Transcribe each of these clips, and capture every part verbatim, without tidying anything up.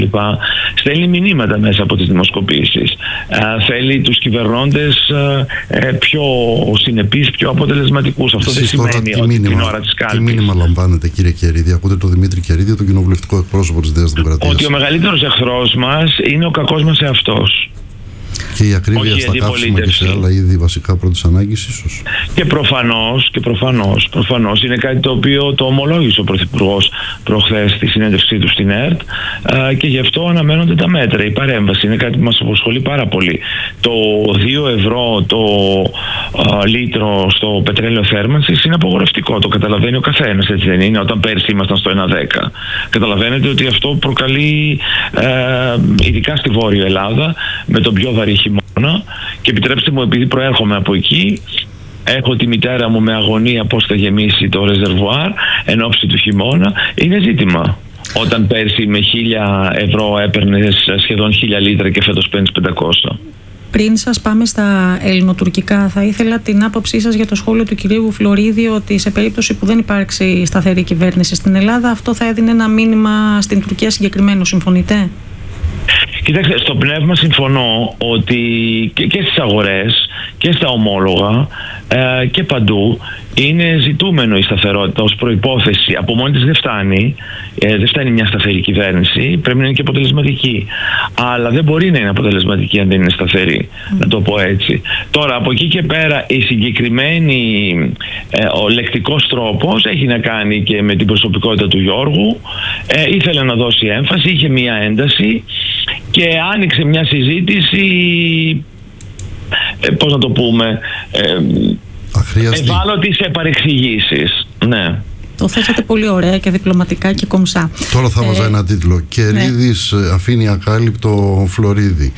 στέλνει μηνύματα μέσα από τις δημοσκοπήσεις. Ε, θέλει τους κυβερνώντες ε, πιο συνεπείς, πιο αποτελεσματικούς. Αυτό δεν σημαίνει ότι μήνυμα, την ώρα της κάλπης. Τι μήνυμα λαμβάνετε, κύριε Κερίδη? Ακούτε τον Δημήτρη Κερίδη, τον κοινοβουλευτικό εκπρόσωπο της Νέας Δημοκρατίας. Ότι ο μεγαλύτερος εχθρός μας είναι ο κακός μας εαυτός. Και η ακρίβεια στα καύσιμα και σε άλλα είδη βασικά πρώτης ανάγκης, ίσως. Και προφανώς, και προφανώς, προφανώς είναι κάτι το οποίο το ομολόγησε ο Πρωθυπουργός προχθές στη συνέντευξή του στην ΕΡΤ, και γι' αυτό αναμένονται τα μέτρα. Η παρέμβαση είναι κάτι που μας απασχολεί πάρα πολύ. Το δύο ευρώ το α, λίτρο στο πετρέλαιο θέρμανσης είναι απογορευτικό. Το καταλαβαίνει ο καθένας, έτσι δεν είναι? Όταν πέρσι ήμασταν στο ένα δέκα. Καταλαβαίνετε ότι αυτό προκαλεί, ε, ειδικά στη Βόρεια Ελλάδα, με τον πιο βαρύ χειμώνα, και επιτρέψτε μου, επειδή προέρχομαι από εκεί, έχω τη μητέρα μου με αγωνία πώς θα γεμίσει το ρεζερβουάρ εν ώψη του χειμώνα. Είναι ζήτημα. Όταν πέρσι με χίλια ευρώ έπαιρνες σχεδόν χίλια λίτρα και φέτος παίρνεις πεντακόσια. Πριν σας πάμε στα ελληνοτουρκικά, θα ήθελα την άποψή σας για το σχόλιο του κυρίου Φλωρίδη ότι σε περίπτωση που δεν υπάρξει σταθερή κυβέρνηση στην Ελλάδα, αυτό θα έδινε ένα μήνυμα στην Τουρκία συγκεκριμένο. Συμφωνείτε? Κοιτάξτε, στο πνεύμα συμφωνώ ότι και, και στις αγορές και στα ομόλογα ε, και παντού είναι ζητούμενο η σταθερότητα ως προϋπόθεση. Από μόνη της δεν φτάνει, ε, δεν φτάνει μια σταθερή κυβέρνηση, πρέπει να είναι και αποτελεσματική. Αλλά δεν μπορεί να είναι αποτελεσματική αν δεν είναι σταθερή, mm. να το πω έτσι. Τώρα, από εκεί και πέρα, η συγκεκριμένη, ε, ο λεκτικός τρόπος έχει να κάνει και με την προσωπικότητα του Γιώργου. Ε, ήθελε να δώσει έμφαση, είχε μια ένταση και άνοιξε μια συζήτηση, ε, πώς να το πούμε, ε, ευάλωτη σε παρεξηγήσεις. Ναι. Το θέσατε πολύ ωραία και διπλωματικά και κομψά. Τώρα θα βάζα ε, ένα τίτλο. Κερίδης ναι. αφήνει ακάλυπτο Φλωρίδη.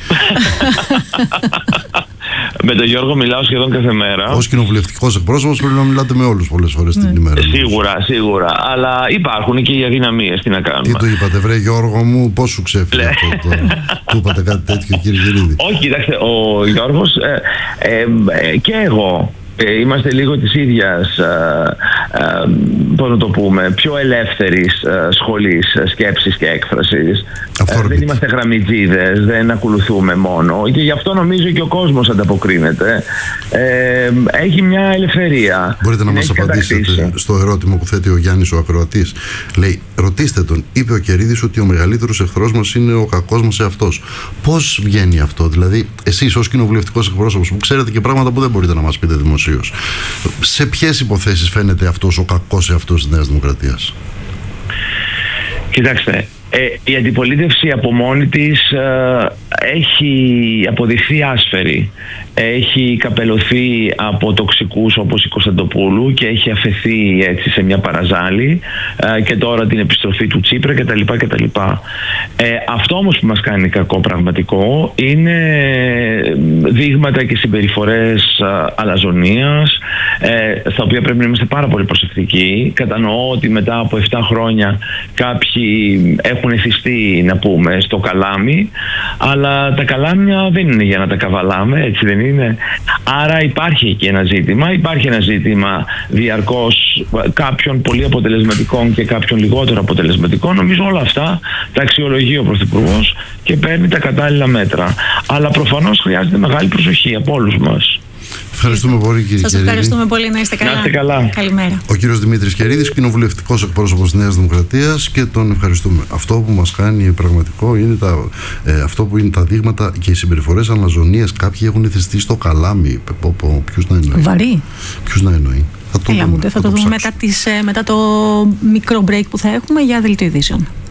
Με τον Γιώργο μιλάω σχεδόν κάθε μέρα. Ως κοινοβουλευτικός εκπρόσωπος πρέπει να μιλάτε με όλους πολλές φορές ναι. την ημέρα. Σίγουρα, σίγουρα. Αλλά υπάρχουν και οι αδυναμίες. Τι να κάνουμε. Τι του είπατε, βρε Γιώργο μου, πώς σου ξέφυγε αυτό? Το, του είπατε κάτι τέτοιο, κύριε Κερίδη? Όχι, κοιτάξτε, ο Γιώργος ε, ε, ε, και εγώ Ε, είμαστε λίγο της ίδιας, ε, ε, πώς να το πούμε, πιο ελεύθερης ε, σχολής ε, σκέψης και έκφρασης. Ε, δεν είμαστε γραμμιτζίδες, δεν ακολουθούμε μόνο, και γι' αυτό νομίζω και ο κόσμος ανταποκρίνεται. Ε, έχει μια ελευθερία. Μπορείτε να μας απαντήσετε κατακτήσει. στο ερώτημα που θέτει ο Γιάννης ο ακροατής? Λέει, ρωτήστε τον, είπε ο Κερίδης ότι ο μεγαλύτερος εχθρός μας είναι ο κακός μας εαυτός. Πώς βγαίνει αυτό? Δηλαδή, εσείς ως κοινοβουλευτικός εκπρόσωπος που ξέρετε και πράγματα που δεν μπορείτε να μας πείτε δημοσίως, σε ποιες υποθέσεις φαίνεται αυτός ο κακός εαυτός της Νέας Δημοκρατίας? Κοιτάξτε, ε, η αντιπολίτευση από μόνη της ε, έχει αποδειχθεί άσφαιρη. Έχει καπελωθεί από τοξικούς όπως η Κωνσταντοπούλου και έχει αφαιθεί έτσι σε μια παραζάλη, ε, και τώρα την επιστροφή του Τσίπρα κτλ. κτλ. Ε, αυτό όμως που μας κάνει κακό πραγματικό είναι δείγματα και συμπεριφορές α, αλαζονίας, ε, στα οποία πρέπει να είμαστε πάρα πολύ προσεκτικοί. Κατανοώ ότι μετά από επτά χρόνια κάποιοι έχουν εθιστεί, να πούμε, στο καλάμι, αλλά τα καλάμια δεν είναι για να τα καβαλάμε, έτσι δεν είναι? Άρα υπάρχει εκεί ένα ζήτημα, υπάρχει ένα ζήτημα διαρκώς κάποιων πολύ αποτελεσματικών και κάποιων λιγότερο αποτελεσματικών. Νομίζω όλα αυτά τα αξιολογεί ο Πρωθυπουργός και παίρνει τα κατάλληλα μέτρα. Αλλά προφανώς χρειάζεται μεγάλη προσοχή από όλους μας. Ευχαριστούμε πολύ, κύριε Σας Κερίδη. ευχαριστούμε πολύ, να είστε καλά. Να είστε καλά. Καλημέρα. Ο κύριος Δημήτρης Κερίδης, κοινοβουλευτικός εκπρόσωπος της Νέας Δημοκρατίας, και τον ευχαριστούμε. Αυτό που μας κάνει πραγματικό είναι τα, ε, αυτό που είναι τα δείγματα και οι συμπεριφορές αλαζονίες. Κάποιοι έχουν εθιστεί στο καλάμι. Ποιος να εννοεί? Βαρύ. Ποιος να εννοεί? Θα το Έλα, δούμε, θα, θα το, το δούμε μετά, τις, μετά το μικρό break που θα έχουμε για δελτίο ειδήσεων.